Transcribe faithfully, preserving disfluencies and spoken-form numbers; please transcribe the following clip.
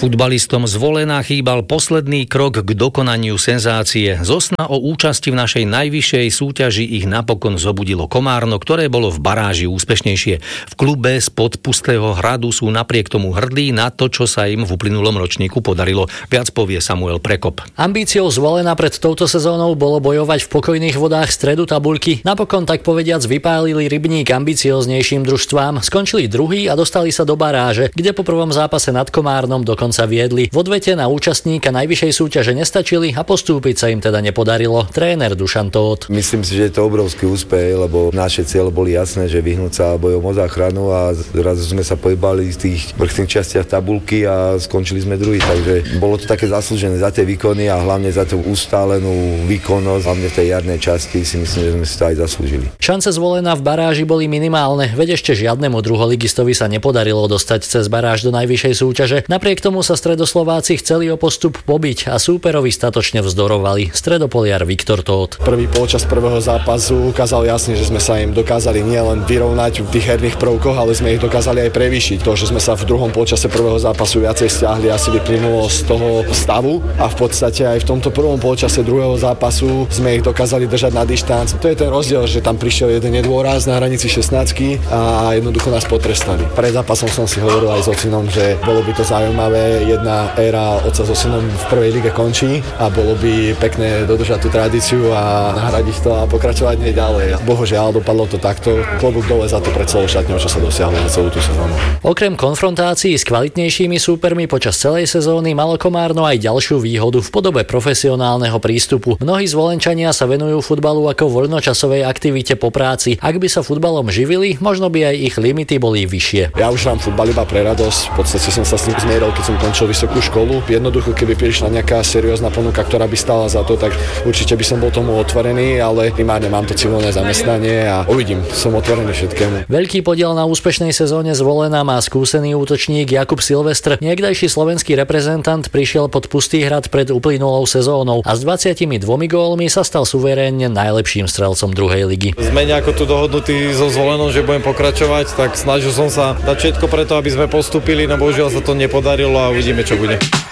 Futbalistom z Volena chýbal posledný krok k dokonaniu senzácie. Zo sna o účasti v našej najvyššej súťaži ich napokon zobudilo Komárno, ktoré bolo v baráži úspešnejšie. V klube spod Pustého hradu sú napriek tomu hrdí na to, čo sa im v uplynulom ročníku podarilo. Viac povie Samuel Prekop. Ambíciou z Volena pred touto sezónou bolo bojovať v pokojných vodách stredu tabuľky. Napokon tak povediac vypálili rybník ambicioznejším družstvám, skončili druhý a dostali sa do baráže, kde po prvom zápase nad Komárnom dokonca viedli. V odvete na účastníka najvyššej súťaže nestačili a postúpiť sa im teda nepodarilo. Tréner Dušan Tóth. Myslím si, že je to obrovský úspech, lebo naše cieľ boli jasné, že vyhnúť sa bojom o záchranu a zrazu sme sa pohybali z tých vrchných častiach tabulky a skončili sme druhý. Takže bolo to také zaslúžené za tie výkony a hlavne za tú ustálenú výkonnosť, hlavne v tej jarnej časti si myslím, že sme si to aj zaslúžili. Šance z Volena v baráži boli minimálne, veď ešte žiadnemu druholigistovi sa nepodarilo dostať cez baráž do najvyššej súťaže. Napriek tomu sa stredoslováci chceli o postup pobiť a súperovi statočne vzdorovali. Stredopoliar Viktor Tóth. Prvý polčas prvého zápasu ukázal jasne, že sme sa im dokázali nielen vyrovnať v tých herných prvkoch, ale sme ich dokázali aj prevýšiť. To, že sme sa v druhom polčase prvého zápasu viacej stiahli, asi vyplynulo z toho stavu a v podstate aj v tomto prvom polčase druhého zápasu sme ich dokázali držať na dištanc. To je ten rozdiel, že tam prišiel jeden nedôraz na hranici šestnástky a jednoducho nás potrestali. Pred zápasom som si hovoril aj s ocinom, že bolo by to zaujímavé, jedna éra otca so synom v prvej lige končí a bolo by pekné dodržať tú tradíciu a nahradiť to a pokračovať nej ďalej. Bohužiaľ dopadlo to takto. Klobúk dole za to pred celou šatňou, čo sa dosiahlo na celú tú sezónu. Okrem konfrontácií s kvalitnejšími súpermi počas celej sezóny malo Komárno aj ďalšiu výhodu v podobe profesionálneho prístupu. Mnohí zvolenčania sa venujú futbalu ako voľnočasovej aktivite po práci. Ak by sa futbalom živili, možno by aj ich limity boli vyššie. Ja už hrám futbal iba pre radosť. V podstate som sa s tým zmieril, keď som končil vysokú školu. Jednoducho, keby prišla nejaká seriózna ponuka, ktorá by stála za to, tak určite by som bol tomu otvorený, ale primárne mám to civilné zamestnanie a uvidím, som otvorený všetkému. Veľký podiel na úspešnej sezóne z Volena má skúsený útočník Jakub Silvestr. Niekdajší slovenský reprezentant prišiel pod Pustý hrad pred uplynulou sezónou a s dvadsiatimi dvomi gólmi sa stal suverénne najlepším strelcom druhej ligy. Sme nejako tu dohodnutí so Zvolenom, že budem pokračovať, tak snažil som sa dať všetko preto, aby sme postúpili, no bohužiaľ sa to nepodarilo a uvidíme, čo bude.